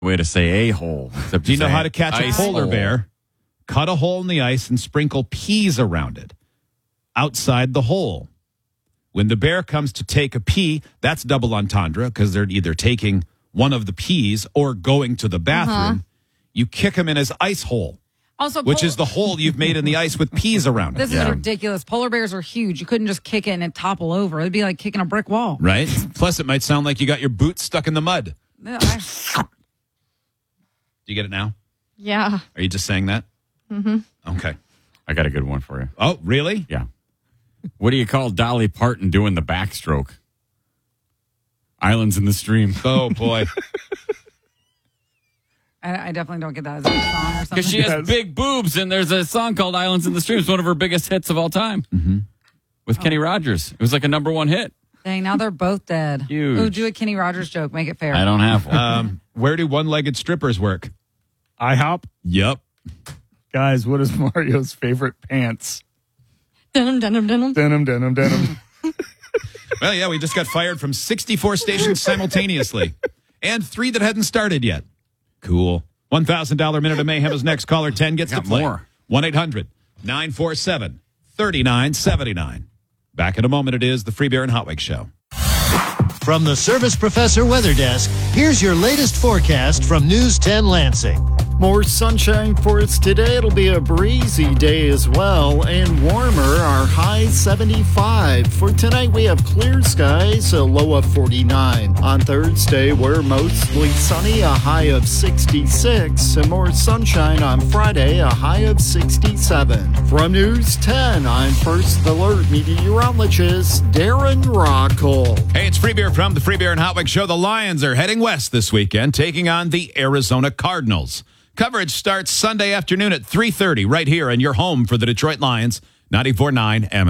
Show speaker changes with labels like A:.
A: way to say a-hole.
B: Do you know how to catch a polar bear? Cut a hole in the ice and sprinkle peas around it outside the hole. When the bear comes to take a pee, that's double entendre because they're either taking one of the peas or going to the bathroom. You kick him in his ice hole,
C: Also,
B: which is the hole you've made in the ice with peas around it.
C: This is ridiculous. Polar bears are huge. You couldn't just kick it and it topple over. It'd be like kicking a brick wall.
B: Right? Plus, it might sound like you got your boots stuck in the mud.
C: Yeah,
B: Do you get it now?
D: Yeah.
B: Are you just saying that? Mm-hmm. Okay.
A: I got a good one for you.
B: Oh, really?
A: Yeah. What do you call Dolly Parton doing the backstroke? Islands in the Stream.
B: Oh, boy.
C: I definitely don't get that as a song or something.
A: Because she has big boobs, and there's a song called Islands in the Stream. It's one of her biggest hits of all time. Mm-hmm. With Kenny Rogers. It was like a #1 hit.
C: Dang, now they're both dead.
A: Huge.
C: Ooh, do a Kenny Rogers joke. Make it fair.
A: I don't have one.
B: Where do one-legged strippers work?
E: IHOP.
B: Yep.
E: Guys, what is Mario's favorite pants?
D: Denim, denim, denim.
E: Denim, denim, denim.
B: Well, yeah, we just got fired from 64 stations simultaneously. And 3 that hadn't started yet. Cool. $1,000 Minute of Mayhem is next. Caller 10 gets to play.
A: More.
B: 1-800-947-3979. Back in a moment, it is the Free Beer and Hotwig Show.
F: From the Service Professor Weather Desk, here's your latest forecast from News 10 Lansing.
G: More sunshine for us today. It'll be a breezy day as well and warmer. Our high 75. For tonight, we have clear skies, a low of 49. On Thursday, we're mostly sunny, a high of 66. And more sunshine on Friday, a high of 67. From News 10, I'm First Alert meteorologist Darren Rockall.
B: Hey, it's Free Beer from the Free Beer and Hotwig Show. The Lions are heading west this weekend, taking on the Arizona Cardinals. Coverage starts Sunday afternoon at 3:30 right here in your home for the Detroit Lions, 94.9 M.